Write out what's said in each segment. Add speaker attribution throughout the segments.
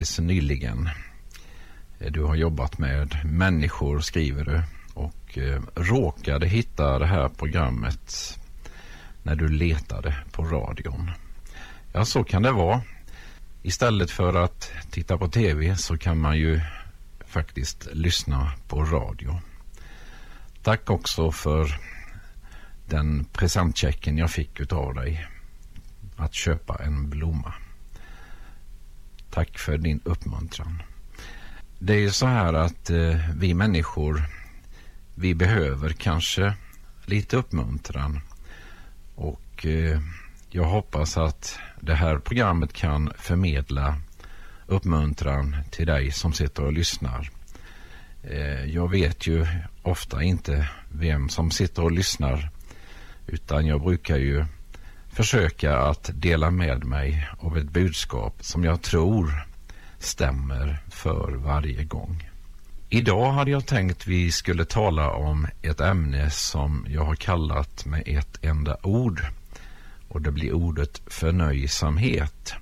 Speaker 1: Så nyligen. Du har jobbat med människor, skriver du, och råkade hitta det här programmet när du letade på radion. Ja, så kan det vara. Istället för att titta på tv så kan man ju faktiskt lyssna på radio. Tack också för den presentchecken jag fick utav dig att köpa en blomma. Tack för din uppmuntran. Det är ju så här att vi människor, vi behöver kanske lite uppmuntran. Och jag hoppas att det här programmet kan förmedla uppmuntran till dig som sitter och lyssnar. Jag vet ju ofta inte vem som sitter och lyssnar, utan jag brukar ju försöka att dela med mig av ett budskap som jag tror stämmer för varje gång. Idag hade jag tänkt vi skulle tala om ett ämne som jag har kallat med ett enda ord, och det blir ordet förnöjsamhet.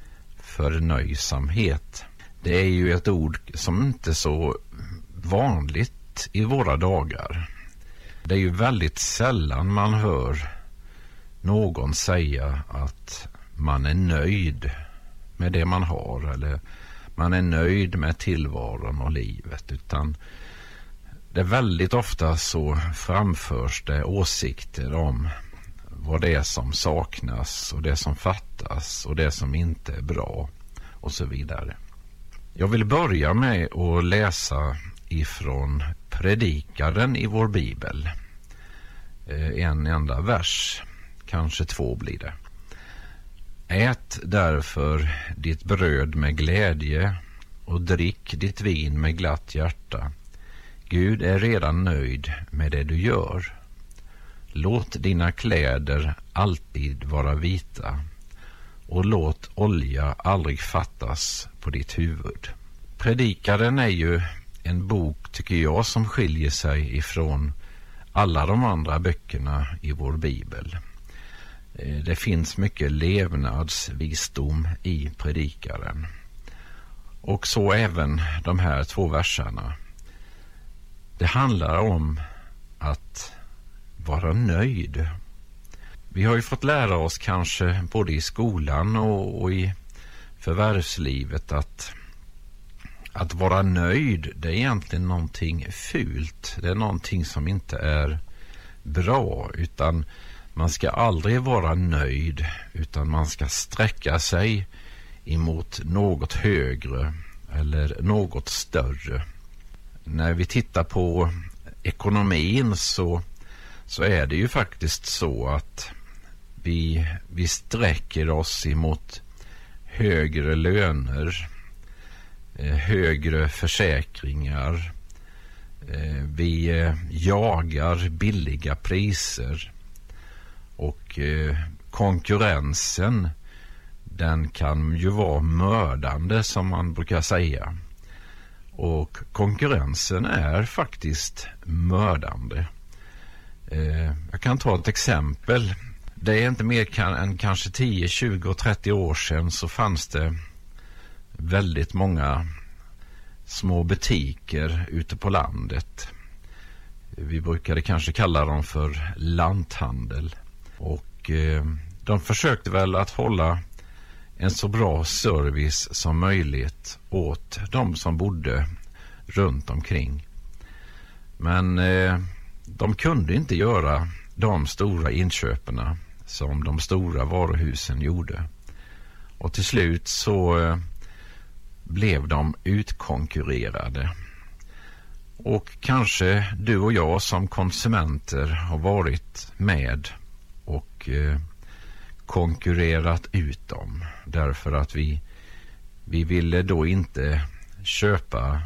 Speaker 1: Förnöjsamhet. Det är ju ett ord som inte är så vanligt i våra dagar. Det är ju väldigt sällan man hör någon säga att man är nöjd med det man har, eller man är nöjd med tillvaron och livet, utan det är väldigt ofta så framförs det åsikter om vad det är som saknas och det som fattas och det som inte är bra och så vidare. Jag vill börja med att läsa ifrån Predikaren i vår bibel. En enda vers, kanske 2 blir det. Ät därför ditt bröd med glädje och drick ditt vin med glatt hjärta. Gud är redan nöjd med det du gör. Låt dina kläder alltid vara vita och låt olja aldrig fattas på ditt huvud. Predikaren är ju en bok, tycker jag, som skiljer sig ifrån alla de andra böckerna i vår bibel. Det finns mycket levnadsvisdom i Predikaren. Och så även de här 2 verserna. Det handlar om att vara nöjd. Vi har ju fått lära oss kanske både i skolan och i förvärvslivet att vara nöjd, det är egentligen någonting fult. Det är någonting som inte är bra, utan man ska aldrig vara nöjd, utan man ska sträcka sig emot något högre eller något större. När vi tittar på ekonomin så är det ju faktiskt så att vi sträcker oss emot högre löner, högre försäkringar. Vi jagar billiga priser, och konkurrensen, den kan ju vara mördande, som man brukar säga. Och konkurrensen är faktiskt mördande. Jag kan ta ett exempel. Det är inte mer än kanske 10, 20 och 30 år sedan så fanns det väldigt många små butiker ute på landet. Vi brukade kanske kalla dem för lanthandel. Och de försökte väl att hålla en så bra service som möjligt åt de som bodde runt omkring. Men de kunde inte göra de stora inköperna som de stora varuhusen gjorde. Och till slut så blev de utkonkurrerade. Och kanske du och jag som konsumenter har varit med och konkurrerat ut dem. Därför att vi ville då inte köpa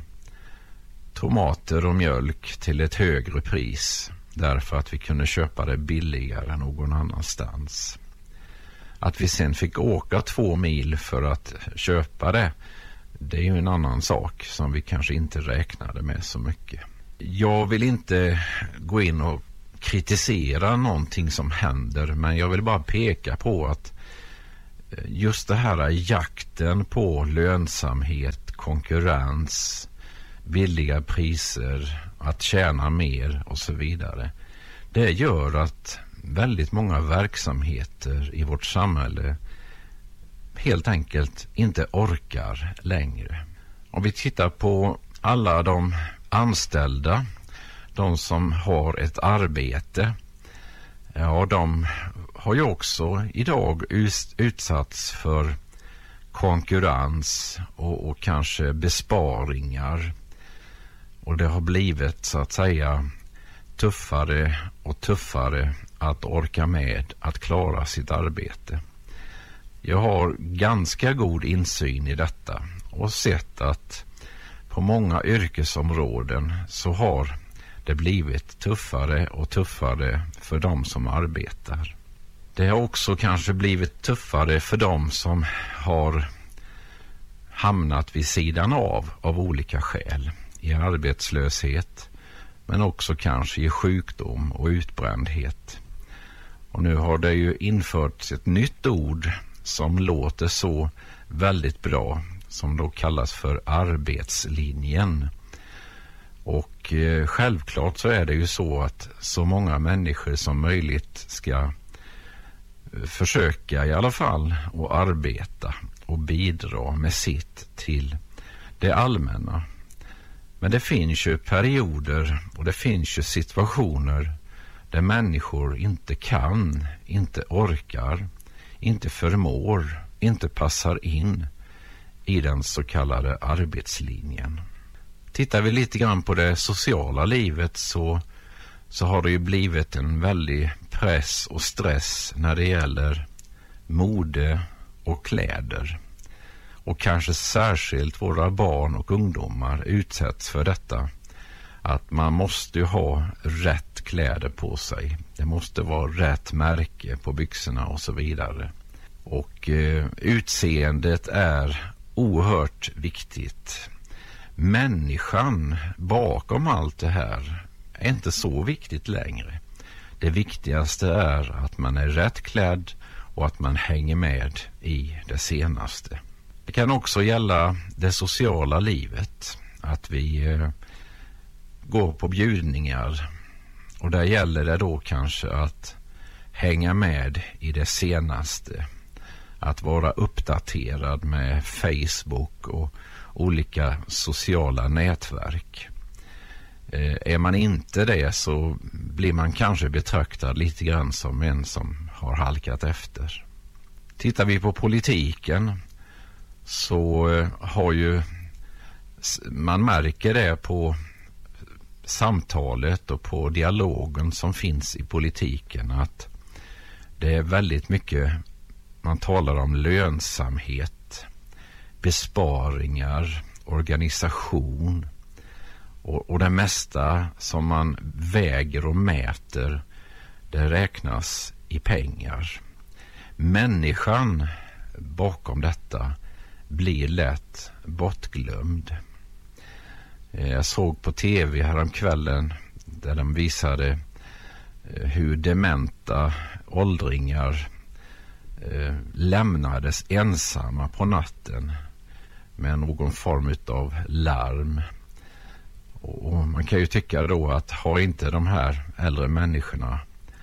Speaker 1: tomater och mjölk till ett högre pris. Därför att vi kunde köpa det billigare någon annanstans. Att vi sen fick åka 2 mil för att köpa det, det är ju en annan sak som vi kanske inte räknade med så mycket. Jag vill inte gå in och kritisera någonting som händer, men jag vill bara peka på att just det här jakten på lönsamhet, konkurrens, billiga priser, att tjäna mer och så vidare. Det gör att väldigt många verksamheter i vårt samhälle helt enkelt inte orkar längre. Om vi tittar på alla de anställda, de som har ett arbete, ja, de har ju också idag utsatts för konkurrens och kanske besparingar. Och det har blivit så att säga tuffare och tuffare att orka med att klara sitt arbete. Jag har ganska god insyn i detta och sett att på många yrkesområden så har det blivit tuffare och tuffare för de som arbetar. Det har också kanske blivit tuffare för de som har hamnat vid sidan av olika skäl. I arbetslöshet, men också kanske i sjukdom och utbrändhet. Och nu har det ju införts ett nytt ord som låter så väldigt bra, som då kallas för arbetslinjen. Och självklart så är det ju så att så många människor som möjligt ska försöka i alla fall att arbeta och bidra med sitt till det allmänna. Men det finns ju perioder och det finns ju situationer där människor inte kan, inte orkar, inte förmår, inte passar in i den så kallade arbetslinjen. Tittar vi lite grann på det sociala livet så har det ju blivit en väldig press och stress när det gäller mode och kläder. Och kanske särskilt våra barn och ungdomar utsätts för detta. Att man måste ju ha rätt kläder på sig. Det måste vara rätt märke på byxorna och så vidare. Och utseendet är oerhört viktigt. Människan bakom allt det här är inte så viktigt längre. Det viktigaste är att man är rätt klädd och att man hänger med i det senaste. Det kan också gälla det sociala livet. Att vi går på bjudningar och där gäller det då kanske att hänga med i det senaste. Att vara uppdaterad med Facebook och olika sociala nätverk. Är man inte det så blir man kanske betraktad lite grann som en som har halkat efter. Tittar vi på politiken så har ju man märker det på samtalet och på dialogen som finns i politiken att det är väldigt mycket man talar om lönsamhet, besparingar, organisation och det mesta som man väger och mäter det räknas i pengar. Människan bakom detta blir lätt bortglömd. Jag såg på tv häromkvällen där de visade hur dementa åldringar lämnades ensamma på natten med någon form av larm. Och man kan ju tycka då att har inte de här äldre människorna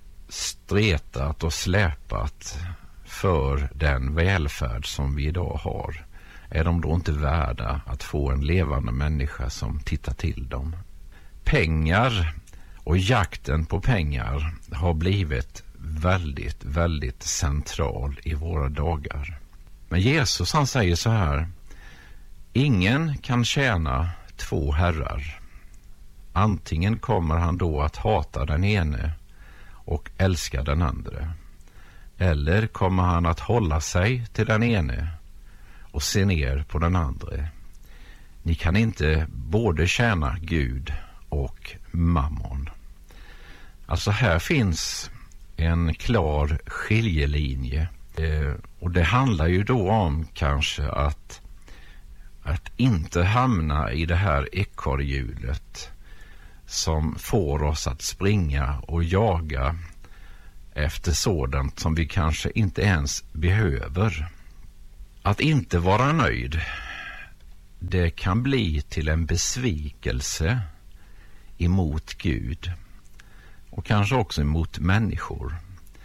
Speaker 1: stretat och släpat för den välfärd som vi idag har, är de då inte värda att få en levande människa som tittar till dem? Pengar och jakten på pengar har blivit väldigt, väldigt central i våra dagar. Men Jesus han säger så här: ingen kan tjäna två herrar. Antingen kommer han då att hata den ene och älska den andra. Eller kommer han att hålla sig till den ene och se ner på den andra. Ni kan inte både tjäna Gud och mammon. Alltså här finns en klar skiljelinje. Och det handlar ju då om kanske att inte hamna i det här ekorrhjulet som får oss att springa och jaga efter sådant som vi kanske inte ens behöver. Att inte vara nöjd, det kan bli till en besvikelse emot Gud och kanske också emot människor.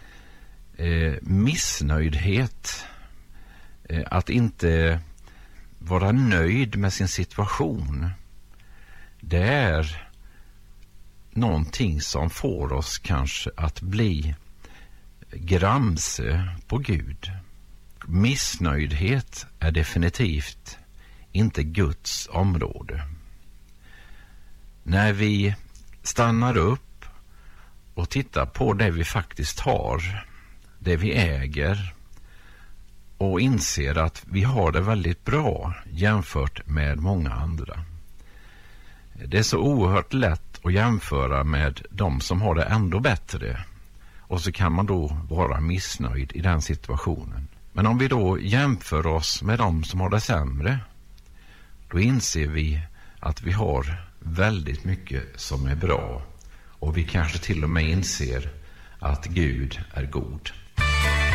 Speaker 1: Missnöjdhet, att inte vara nöjd med sin situation, det är någonting som får oss kanske att bli gramse på Gud. Missnöjdhet är definitivt inte Guds område. När vi stannar upp och tittar på det vi faktiskt har, det vi äger, och inser att vi har det väldigt bra jämfört med många andra. Det är så oerhört lätt att jämföra med de som har det ändå bättre, och så kan man då vara missnöjd i den situationen. Men om vi då jämför oss med de som har det sämre, då inser vi att vi har väldigt mycket som är bra, och vi kanske till och med inser att Gud är god.